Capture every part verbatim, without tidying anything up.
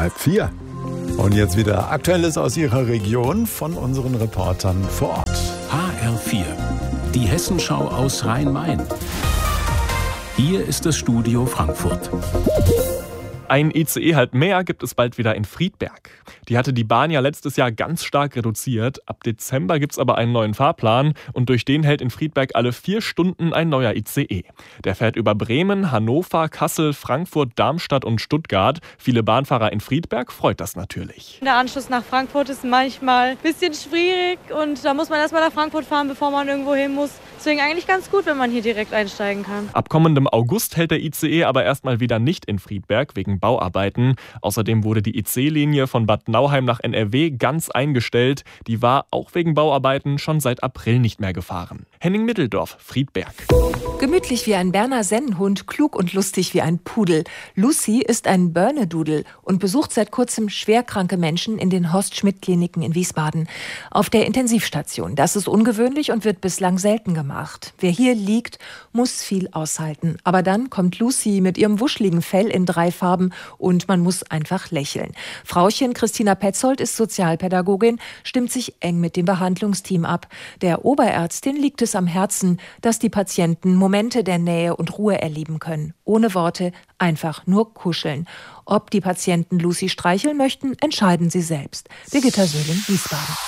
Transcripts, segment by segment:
halb vier. Und jetzt wieder Aktuelles aus Ihrer Region von unseren Reportern vor Ort. H R vier, die Hessenschau aus Rhein-Main. Hier ist das Studio Frankfurt. Ein I C E halt mehr gibt es bald wieder in Friedberg. Die hatte die Bahn ja letztes Jahr ganz stark reduziert. Ab Dezember gibt es aber einen neuen Fahrplan und durch den hält in Friedberg alle vier Stunden ein neuer I C E. Der fährt über Bremen, Hannover, Kassel, Frankfurt, Darmstadt und Stuttgart. Viele Bahnfahrer in Friedberg freut das natürlich. Der Anschluss nach Frankfurt ist manchmal ein bisschen schwierig und da muss man erstmal nach Frankfurt fahren, bevor man irgendwo hin muss. Deswegen eigentlich ganz gut, wenn man hier direkt einsteigen kann. Ab kommendem August hält der I C E aber erstmal wieder nicht in Friedberg wegen Bauarbeiten. Außerdem wurde die I C-Linie von Bad Nauheim nach N R W ganz eingestellt. Die war auch wegen Bauarbeiten schon seit April nicht mehr gefahren. Henning Mitteldorf, Friedberg. Gemütlich wie ein Berner Sennenhund, klug und lustig wie ein Pudel. Lucy ist ein Börnedudel und besucht seit kurzem schwerkranke Menschen in den Horst-Schmidt-Kliniken in Wiesbaden. Auf der Intensivstation. Das ist ungewöhnlich und wird bislang selten gemacht. Wer hier liegt, muss viel aushalten. Aber dann kommt Lucy mit ihrem wuscheligen Fell in drei Farben und man muss einfach lächeln. Frauchen Christina Petzold ist Sozialpädagogin, stimmt sich eng mit dem Behandlungsteam ab. Der Oberärztin liegt es am Herzen, dass die Patienten Momente der Nähe und Ruhe erleben können. Ohne Worte, einfach nur kuscheln. Ob die Patienten Lucy streicheln möchten, entscheiden sie selbst. Birgitta Söhling, Wiesbaden.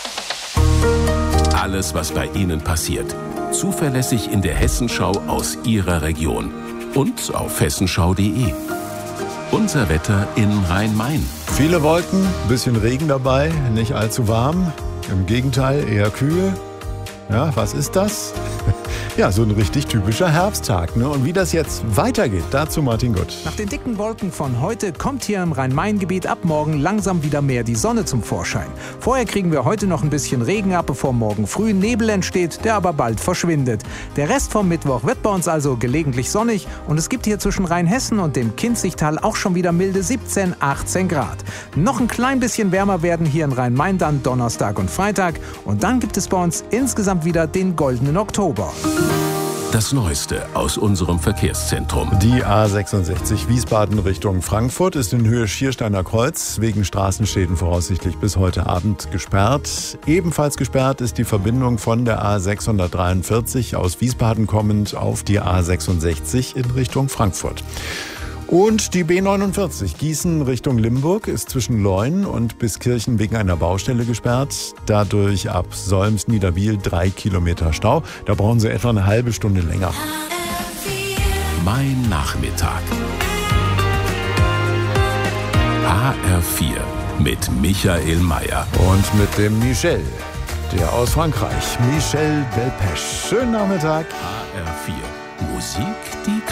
Alles, was bei Ihnen passiert. Zuverlässig in der Hessenschau aus Ihrer Region. Und auf hessenschau punkt de. Unser Wetter in Rhein-Main. Viele Wolken, bisschen Regen dabei, nicht allzu warm. Im Gegenteil, eher kühl. Ja, was ist das? Ja, so ein richtig typischer Herbsttag, ne? Und wie das jetzt weitergeht, dazu Martin Gutt. Nach den dicken Wolken von heute kommt hier im Rhein-Main-Gebiet ab morgen langsam wieder mehr die Sonne zum Vorschein. Vorher kriegen wir heute noch ein bisschen Regen ab, bevor morgen früh Nebel entsteht, der aber bald verschwindet. Der Rest vom Mittwoch wird bei uns also gelegentlich sonnig und es gibt hier zwischen Rheinhessen und dem Kinzigtal auch schon wieder milde siebzehn, achtzehn Grad. Noch ein klein bisschen wärmer werden hier in Rhein-Main dann Donnerstag und Freitag und dann gibt es bei uns insgesamt wieder den goldenen Oktober. Das Neueste aus unserem Verkehrszentrum. Die A sechsundsechzig Wiesbaden Richtung Frankfurt ist in Höhe Schiersteiner Kreuz wegen Straßenschäden voraussichtlich bis heute Abend gesperrt. Ebenfalls gesperrt ist die Verbindung von der A sechshundertdreiundvierzig aus Wiesbaden kommend auf die A sechsundsechzig in Richtung Frankfurt. Und die B neunundvierzig Gießen Richtung Limburg ist zwischen Leun und Biskirchen wegen einer Baustelle gesperrt. Dadurch ab Solms-Niederbiel drei Kilometer Stau. Da brauchen Sie etwa eine halbe Stunde länger. Mein Nachmittag. H R vier mit Michael Mayer. Und mit dem Michel, der aus Frankreich. Michel Delpech. Schönen Nachmittag. H R vier. Musik, die